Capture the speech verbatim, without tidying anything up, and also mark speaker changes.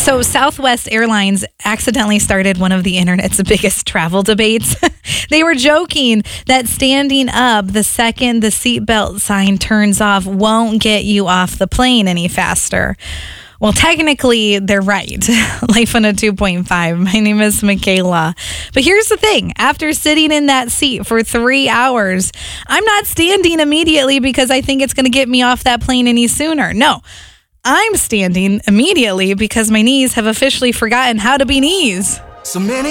Speaker 1: So Southwest Airlines accidentally started one of the internet's biggest travel debates. They were joking that standing up the second the seatbelt sign turns off won't get you off the plane any faster. Well, technically, they're right. Life on a two point five. My name is Michaela. But here's the thing. After sitting in that seat for three hours, I'm not standing immediately because I think it's going to get me off that plane any sooner. No, I'm standing immediately because my knees have officially forgotten how to be knees.
Speaker 2: So many